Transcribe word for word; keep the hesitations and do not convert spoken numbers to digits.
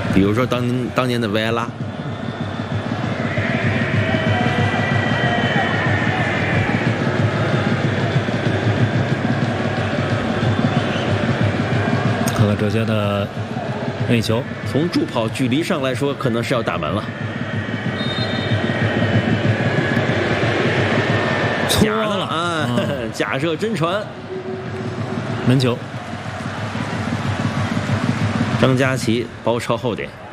比如说当当年的维埃拉。 看看这些的内球， 从助跑距离上来说，可能是要打门了。假的了啊！嗯、假设真传， 门球。 张佳琪包抄后点。